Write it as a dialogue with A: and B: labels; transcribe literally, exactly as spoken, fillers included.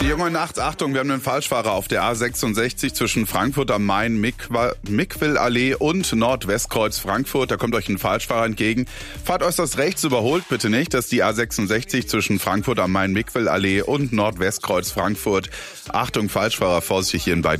A: Die junge Nacht, Achtung, wir haben einen Falschfahrer auf der A sechsundsechzig zwischen Frankfurt am Main, Miquelallee und Nordwestkreuz Frankfurt. Da kommt euch ein Falschfahrer entgegen. Fahrt äußerst rechts, überholt bitte nicht. Das ist die A sechsundsechzig zwischen Frankfurt am Main, Miquelallee und Nordwestkreuz Frankfurt. Achtung, Falschfahrer, vorsichtig hier in beiden